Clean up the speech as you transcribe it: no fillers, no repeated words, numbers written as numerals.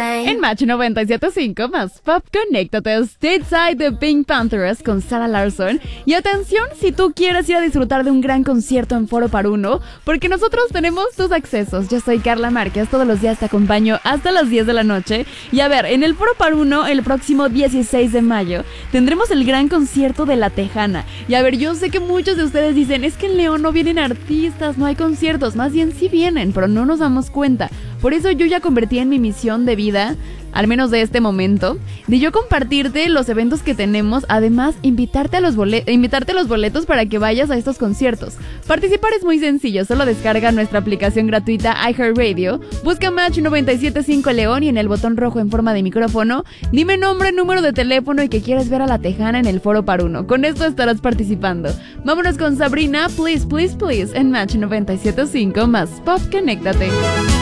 En Match 97.5 más Pop, conéctate Stateside de Pink Panthers con Sarah Larsson. Y atención, si tú quieres ir a disfrutar de un gran concierto en Foro Par Uno, porque nosotros tenemos tus accesos. Yo soy Carla Márquez, todos los días te acompaño hasta las 10 de la noche. Y a ver, en el Foro Par Uno, el próximo 16 de mayo, tendremos el gran concierto de La Tejana. Y a ver, yo sé que muchos de ustedes dicen, es que en León no vienen artistas, no hay conciertos. Más bien sí vienen, pero no nos damos cuenta. Por eso yo ya convertí en mi misión de vida, al menos de este momento, de yo compartirte los eventos que tenemos, además invitarte a los boletos para que vayas a estos conciertos. Participar es muy sencillo, solo descarga nuestra aplicación gratuita iHeartRadio, busca Match 97.5 León y en el botón rojo en forma de micrófono, dime nombre, número de teléfono y que quieres ver a La Tejana en el Foro Par Uno. Con esto estarás participando. Vámonos con Sabrina, Please, Please, Please, en Match 97.5 más Pop, conéctate.